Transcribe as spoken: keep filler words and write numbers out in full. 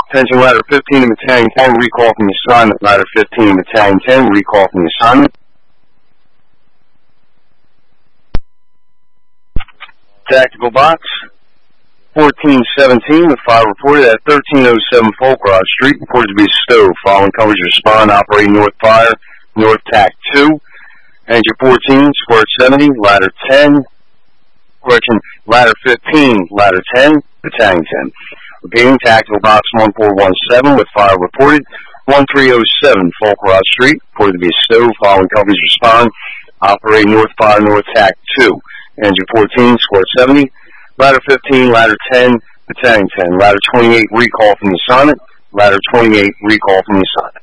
Attention, ladder fifteen to Battalion ten, recall from the assignment. Ladder fifteen to Battalion ten, recall from the assignment. Tactical box, fourteen seventeen, the fire reported at thirteen oh seven Folkrod Street, reported to be a stove. Following coverage respond, operating north fire, north tack two. Engine fourteen, square seventy, ladder ten, correction, ladder fifteen, ladder ten, Battalion ten. Repeating, tactical box one four one seven with fire reported, thirteen oh seven Folkrod Street, reported to be a stove. Following coverage respond, operating north fire, north tack two. Engine fourteen, square seventy, ladder fifteen, ladder ten, Battalion ten. Ladder twenty-eight, recall from the assignment. Ladder twenty-eight, recall from the assignment.